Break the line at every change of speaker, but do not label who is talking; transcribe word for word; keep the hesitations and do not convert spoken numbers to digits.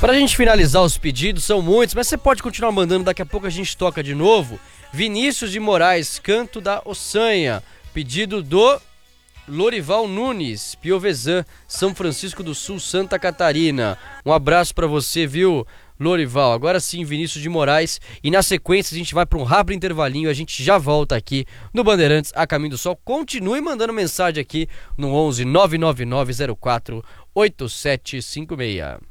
Pra gente finalizar os pedidos, são muitos, mas você pode continuar mandando, daqui a pouco a gente toca de novo. Vinícius de Moraes, Canto da Ossanha, pedido do Lorival Nunes, Piovesan, São Francisco do Sul, Santa Catarina. Um abraço pra você, viu, Lorival? Agora sim, Vinícius de Moraes. E na sequência a gente vai para um rápido intervalinho. A gente já volta aqui no Bandeirantes a Caminho do Sol. Continue mandando mensagem aqui no onze nove nove nove zero quatro oito sete cinco seis.